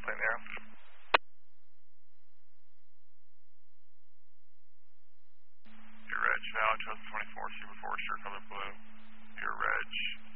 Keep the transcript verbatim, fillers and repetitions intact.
plane there. Your reg now, Chelsea twenty-four, Super four, sure color blue. Your reg.